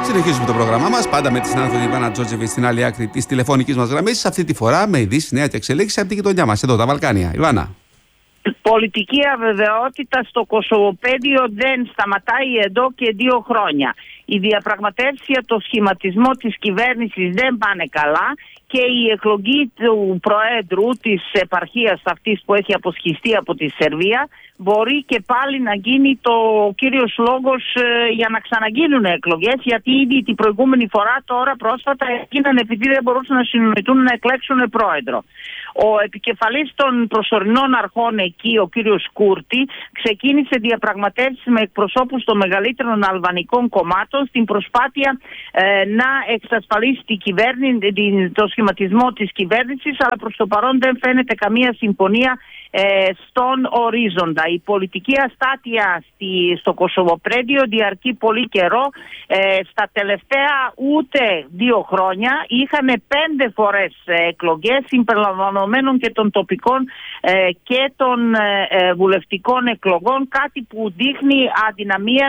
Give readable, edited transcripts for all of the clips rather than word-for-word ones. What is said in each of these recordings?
Συνεχίζουμε το πρόγραμμά μας, πάντα με τη συνάδελφο Ιβάνα Τζόρτζεβιτ στην άλλη άκρη της τηλεφωνικής μας γραμμής. Αυτή τη φορά με ειδήσεις, νέα και εξελίξεις από την γειτονιά μας, εδώ τα Βαλκάνια. Ιβάνα. Πολιτική αβεβαιότητα στο Κωσοβοπέδιο δεν σταματάει εδώ και 2 χρόνια. Οι διαπραγματεύσεις για το σχηματισμό της κυβέρνησης δεν πάνε καλά και η εκλογή του Προέδρου της επαρχίας αυτής που έχει αποσχιστεί από τη Σερβία μπορεί και πάλι να γίνει το κύριος λόγος για να ξαναγίνουν εκλογές, γιατί ήδη την προηγούμενη φορά τώρα πρόσφατα έγιναν επειδή δεν μπορούσαν να συνοηθούν να εκλέξουν πρόεδρο. Ο επικεφαλής των προσωρινών αρχών εκεί, ο κύριος Κούρτη, ξεκίνησε διαπραγματεύσεις με εκπροσώπους των μεγαλύτερων αλβανικών κομμάτων στην προσπάθεια να εξασφαλίσει το σχηματισμό της κυβέρνησης, αλλά προς το παρόν δεν φαίνεται καμία συμφωνία στον ορίζοντα. Η πολιτική αστάθεια στο Κωσοβοπέδιο διαρκεί πολύ καιρό. Στα τελευταία ούτε 2 χρόνια είχαν 5 φορές εκλογές συμπεριλαμβανομένων και των τοπικών και των βουλευτικών εκλογών, κάτι που δείχνει αδυναμία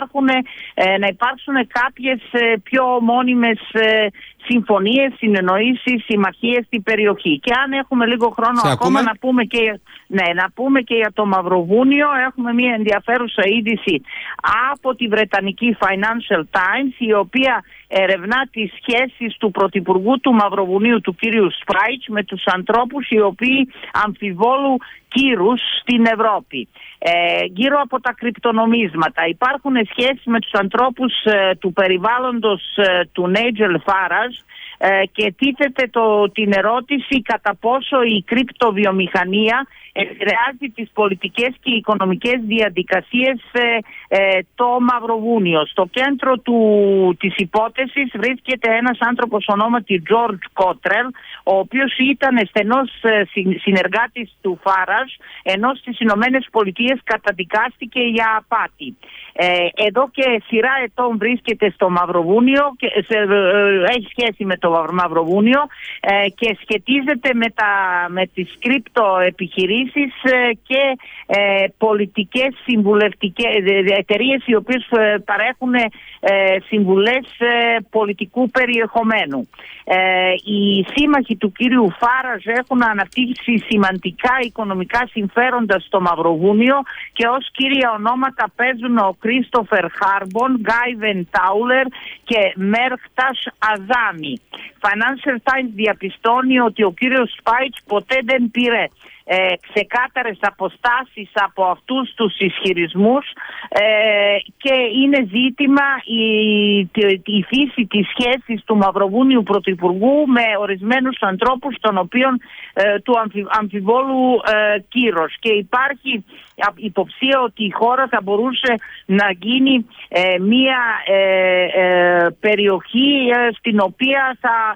να υπάρξουν κάποιες πιο μόνιμες συμφωνίες, συνεννοήσεις, συμμαχίες στην περιοχή. Και αν έχουμε λίγο χρόνο ακόμα να πούμε και για το Μαυροβούνιο, έχουμε μια ενδιαφέρουσα είδηση από τη βρετανική Financial Times, η οποία ερευνά τις σχέσεις του Πρωθυπουργού του Μαυροβουνίου, του κύριου Σπράιτς, με τους ανθρώπους οι οποίοι αμφιβόλου κύρους στην Ευρώπη. Γύρω από τα κρυπτονομίσματα υπάρχουν σχέσεις με τους ανθρώπους του περιβάλλοντος του Νέιτζελ Φάραζ και τίθεται την ερώτηση κατά πόσο η κρυπτοβιομηχανία επηρεάζει τις πολιτικές και οικονομικές διαδικασίες το Μαυροβούνιο. Στο κέντρο της υπόθεσης βρίσκεται ένας άνθρωπος ονόματι George Cottrell, ο οποίος ήταν στενός συνεργάτης του Φάραζ, ενώ στις Ηνωμένες Πολιτείες καταδικάστηκε για απάτη. Εδώ και σειρά ετών βρίσκεται στο Μαυροβούνιο, έχει σχέση με το Μαυροβούνιο και σχετίζεται με τις κρυπτοεπιχειρήσεις και πολιτικές συμβουλευτικές εταιρείες οι οποίες παρέχουν συμβουλές πολιτικού περιεχομένου. Οι σύμμαχοι του κύριου Φάραζ έχουν αναπτύξει σημαντικά οικονομικά συμφέροντα στο Μαυροβούνιο και ως κύρια ονόματα παίζουν ο Κρίστοφερ Χάρμπον, Γκάιβεν Τάουλερ και Μέρχτας Αζάμι. Financial Times διαπιστώνει ότι ο κύριος Σπάιτς ποτέ δεν πήρε ξεκάθαρες αποστάσεις από αυτούς τους ισχυρισμούς και είναι ζήτημα η φύση της σχέσης του Μαυροβούνιου Πρωθυπουργού με ορισμένους ανθρώπους των οποίων του αμφιβόλου κύρος, και υπάρχει υποψία ότι η χώρα θα μπορούσε να γίνει μια περιοχή στην οποία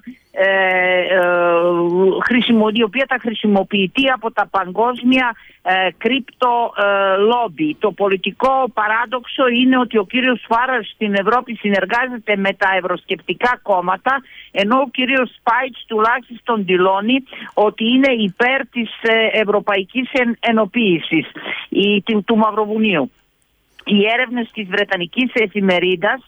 η οποία θα χρησιμοποιηθεί από τα παγκόσμια κρυπτο λόμπι. Το πολιτικό παράδοξο είναι ότι ο κύριος Φάραζ στην Ευρώπη συνεργάζεται με τα ευρωσκεπτικά κόμματα, ενώ ο κύριος Σπάιτς τουλάχιστον δηλώνει ότι είναι υπέρ της ευρωπαϊκής ενοποίησης του Μαυροβουνίου. Οι έρευνες της βρετανικής εφημερίδας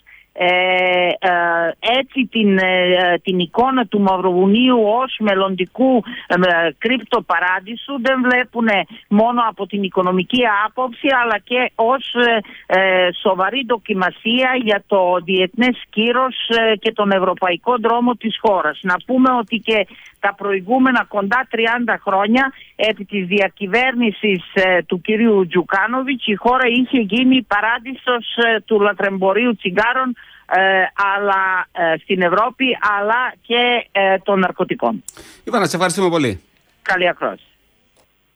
έτσι την εικόνα του Μαυροβουνίου ως μελλοντικού κρυπτοπαράδεισου δεν βλέπουν μόνο από την οικονομική άποψη, αλλά και ως σοβαρή δοκιμασία για το διεθνές κύρος και τον ευρωπαϊκό δρόμο της χώρας. Να πούμε ότι και τα προηγούμενα κοντά 30 χρόνια επί της διακυβέρνησης του κυρίου Τζουκάνοβιτς η χώρα είχε γίνει παράδεισος του λαθρεμπορίου τσιγάρων αλλά στην Ευρώπη, αλλά και των ναρκωτικών. Ιβάνα, σε ευχαριστούμε πολύ. Καλή ακρόαση.